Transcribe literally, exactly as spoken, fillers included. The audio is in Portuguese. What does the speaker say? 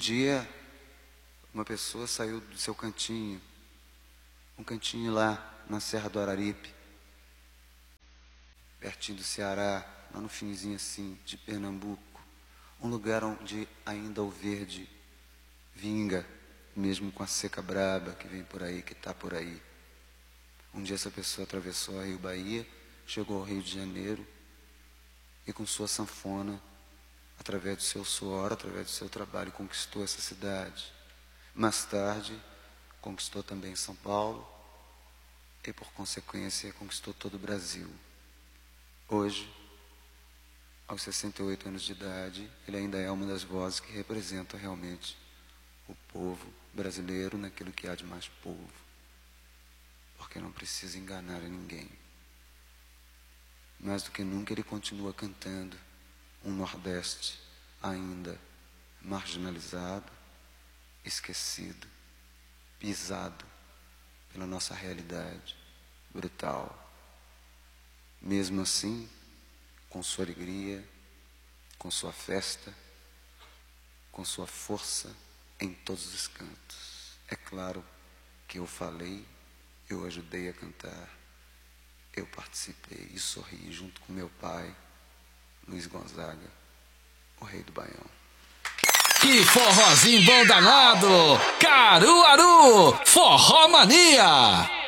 dia, uma pessoa saiu do seu cantinho, um cantinho lá na Serra do Araripe, pertinho do Ceará, lá no finzinho assim de Pernambuco, um lugar onde ainda o verde vinga, mesmo com a seca braba que vem por aí, que está por aí. Um dia essa pessoa atravessou a Rio Bahia, chegou ao Rio de Janeiro e com sua sanfona, através do seu suor, através do seu trabalho, conquistou essa cidade. Mais tarde, conquistou também São Paulo e, por consequência, conquistou todo o Brasil. Hoje, aos sessenta e oito anos de idade, ele ainda é uma das vozes que representa realmente o povo brasileiro naquilo que há de mais povo, porque não precisa enganar a ninguém. Mais do que nunca ele continua cantando um Nordeste ainda marginalizado, esquecido, pisado pela nossa realidade brutal. Mesmo assim, com sua alegria, com sua festa, com sua força em todos os cantos. É claro que eu falei, eu ajudei a cantar, eu participei e sorri junto com meu pai, Luiz Gonzaga, o rei do Baião. Que forrozinho bom danado! Caruaru, Forró Mania!